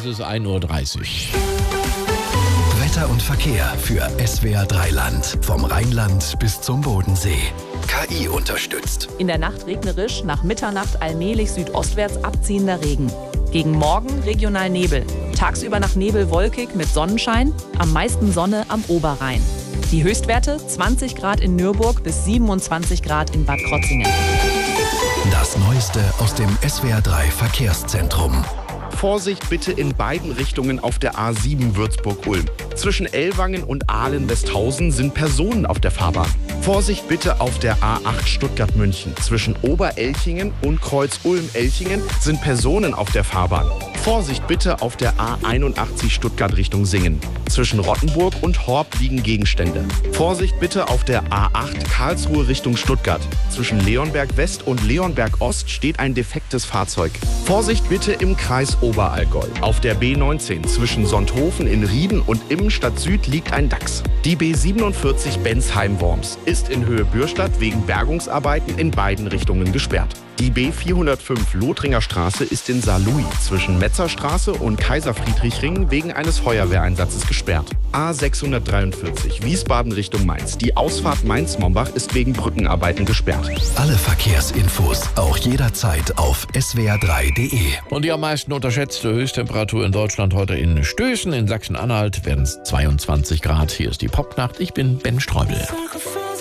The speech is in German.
es 1:30 Uhr. Wetter und Verkehr für SWR3 Land. Vom Rheinland bis zum Bodensee. KI unterstützt. In der Nacht regnerisch, nach Mitternacht allmählich südostwärts abziehender Regen. Gegen Morgen regional Nebel. Tagsüber nach Nebel wolkig mit Sonnenschein, am meisten Sonne am Oberrhein. Die Höchstwerte 20 Grad in Nürburg bis 27 Grad in Bad Krotzingen. Das Neueste aus dem SWR3 Verkehrszentrum. Vorsicht bitte in beiden Richtungen auf der A7 Würzburg-Ulm. Zwischen Ellwangen und Aalen-Westhausen sind Personen auf der Fahrbahn. Vorsicht bitte auf der A8 Stuttgart-München. Zwischen Oberelchingen und Kreuz Ulm-Elchingen sind Personen auf der Fahrbahn. Vorsicht bitte auf der A81 Stuttgart Richtung Singen. Zwischen Rottenburg und Horb liegen Gegenstände. Vorsicht bitte auf der A8 Karlsruhe Richtung Stuttgart. Zwischen Leonberg West und Leonberg Ost steht ein defektes Fahrzeug. Vorsicht bitte im Kreis Oberallgäu. Auf der B19 zwischen Sonthofen in Rieden und Immenstadt Süd liegt ein Dachs. Die B47 Bensheim-Worms ist in Höhe Bürstadt wegen Bergungsarbeiten in beiden Richtungen gesperrt. Die B405 Lothringer Straße ist in Saarlouis zwischen Metzerstraße und Kaiser-Friedrich-Ring wegen eines Feuerwehreinsatzes gesperrt. A643 Wiesbaden Richtung Mainz. Die Ausfahrt Mainz-Mombach ist wegen Brückenarbeiten gesperrt. Alle Verkehrsinfos auch jederzeit auf swr3.de. Und die am meisten unterschätzte Höchsttemperatur in Deutschland heute in Stößen. In Sachsen-Anhalt werden es 22 Grad. Hier ist die Popnacht. Ich bin Ben Streubel.